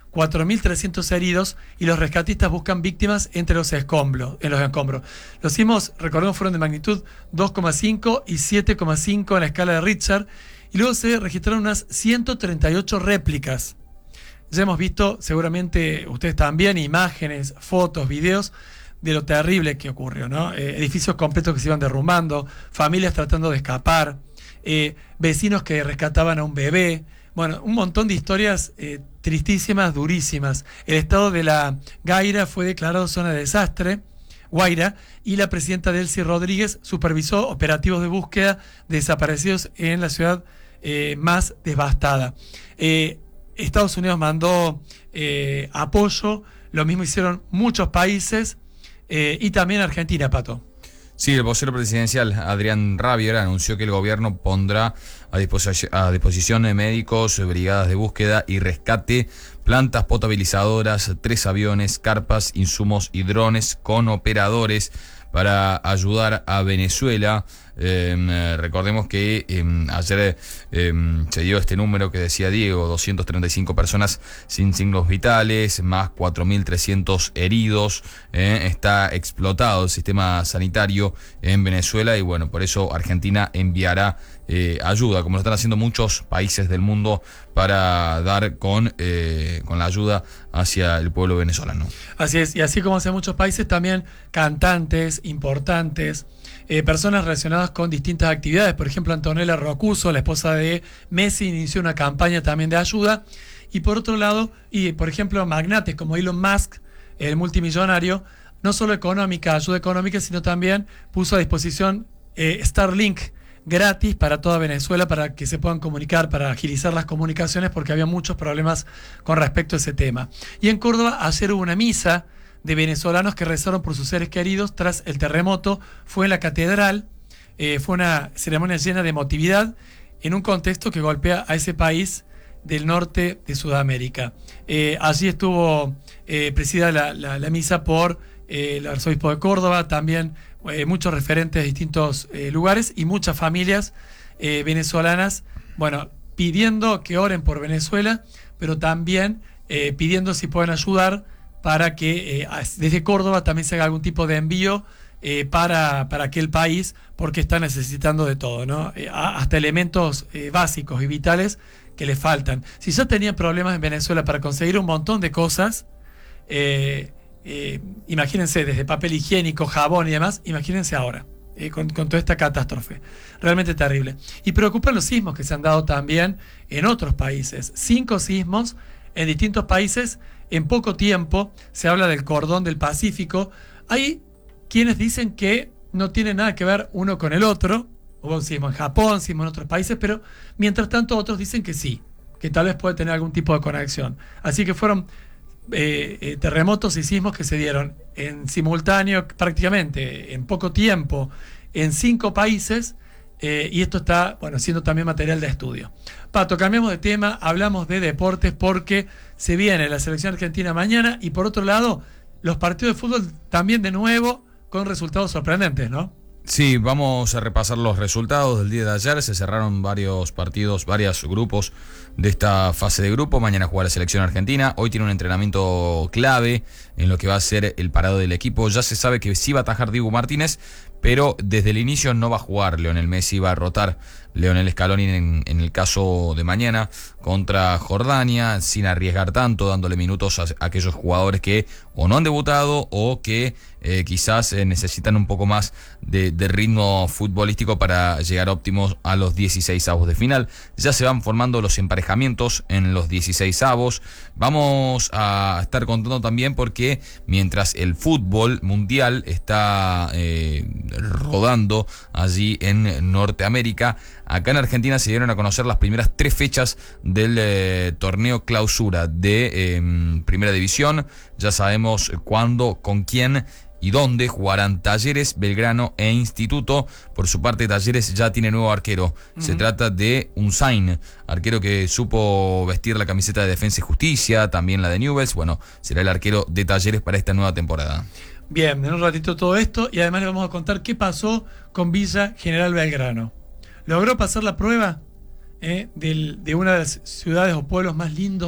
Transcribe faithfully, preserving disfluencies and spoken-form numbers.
cuatro mil trescientos heridos y los rescatistas buscan víctimas entre los escombros, en los escombros. Los sismos, recordemos, fueron de magnitud dos coma cinco y siete coma cinco en la escala de Richter, y luego se registraron unas ciento treinta y ocho réplicas. Ya hemos visto, seguramente ustedes también, imágenes, fotos, videos de lo terrible que ocurrió, ¿no? Eh, edificios completos que se iban derrumbando, familias tratando de escapar, eh, vecinos que rescataban a un bebé. Bueno, un montón de historias eh, tristísimas, durísimas. El estado de la Guaira fue declarado zona de desastre, Guaira, y la presidenta Delcy Rodríguez supervisó operativos de búsqueda de desaparecidos en la ciudad eh, más devastada. Eh, Estados Unidos mandó eh, apoyo, lo mismo hicieron muchos países. Eh, y también Argentina, Pato. Sí, el vocero presidencial Adrián Rabier anunció que el gobierno pondrá a, disposi- a disposición de médicos, brigadas de búsqueda y rescate, plantas potabilizadoras, tres aviones, carpas, insumos y drones con operadores para ayudar a Venezuela. Eh, recordemos que eh, ayer eh, se dio este número que decía Diego, doscientas treinta y cinco personas sin signos vitales, más cuatro mil trescientos heridos. Eh, está explotado el sistema sanitario en Venezuela y bueno, por eso Argentina enviará eh, ayuda, como lo están haciendo muchos países del mundo, para dar con, eh, con la ayuda hacia el pueblo venezolano. Así es, y así como hace muchos países, también cantantes importantes, eh, personas relacionadas con distintas actividades. Por ejemplo, Antonella Rocuso, la esposa de Messi, inició una campaña también de ayuda. Y por otro lado, y por ejemplo, magnates como Elon Musk, el multimillonario, no solo económica, ayuda económica, sino también puso a disposición eh, Starlink gratis para toda Venezuela, para que se puedan comunicar, para agilizar las comunicaciones, porque había muchos problemas con respecto a ese tema. Y en Córdoba ayer hubo una misa de venezolanos que rezaron por sus seres queridos tras el terremoto. Fue en la catedral, eh, fue una ceremonia llena de emotividad en un contexto que golpea a ese país del norte de Sudamérica. Eh, allí estuvo eh, presidida la, la, la misa por eh, el arzobispo de Córdoba, también eh, muchos referentes de distintos eh, lugares y muchas familias eh, venezolanas, bueno, pidiendo que oren por Venezuela, pero también eh, pidiendo si pueden ayudar para que eh, desde Córdoba también se haga algún tipo de envío eh, para, para aquel país, porque está necesitando de todo, ¿no? Eh, hasta elementos eh, básicos y vitales que le faltan. Si ya tenían problemas en Venezuela para conseguir un montón de cosas, eh, eh, imagínense, desde papel higiénico, jabón y demás, imagínense ahora, eh, con, con toda esta catástrofe. Realmente terrible. Y preocupan los sismos que se han dado también en otros países. Cinco sismos en distintos países en poco tiempo. Se habla del cordón del Pacífico. Hay quienes dicen que no tiene nada que ver uno con el otro. Hubo un sismo en Japón, sismo en otros países, pero mientras tanto otros dicen que sí, que tal vez puede tener algún tipo de conexión. Así que fueron eh, eh, terremotos y sismos que se dieron en simultáneo, prácticamente en poco tiempo, en cinco países, eh, y esto está, bueno, siendo también material de estudio. Pato, cambiamos de tema, hablamos de deportes porque se viene la selección argentina mañana, y por otro lado, los partidos de fútbol también de nuevo con resultados sorprendentes, ¿no? Sí, vamos a repasar los resultados del día de ayer. Se cerraron varios partidos, varios grupos de esta fase de grupo. Mañana juega la selección argentina. Hoy tiene un entrenamiento clave en lo que va a ser el parado del equipo. Ya se sabe que sí va a atajar Diego Martínez, pero desde el inicio no va a jugar Lionel Messi, va a rotar Leonel Scaloni en, en el caso de mañana contra Jordania, sin arriesgar tanto, dándole minutos a, a aquellos jugadores que o no han debutado o que eh, quizás eh, necesitan un poco más de, de ritmo futbolístico para llegar óptimos a los dieciséis avos de final. Ya se van formando los emparejamientos en los dieciséis avos. Vamos a estar contando también porque mientras el fútbol mundial está eh, rodando allí en Norteamérica, acá en Argentina se dieron a conocer las primeras tres fechas del eh, torneo clausura de eh, Primera División. Ya sabemos cuándo, con quién y dónde jugarán Talleres, Belgrano e Instituto. Por su parte, Talleres ya tiene nuevo arquero. Uh-huh. Se trata de Unzain, arquero que supo vestir la camiseta de Defensa y Justicia, también la de Newell's. Bueno, será el arquero de Talleres para esta nueva temporada. Bien, en un ratito todo esto, y además le vamos a contar qué pasó con Villa General Belgrano. ¿Logró pasar la prueba eh, del, de una de las ciudades o pueblos más lindos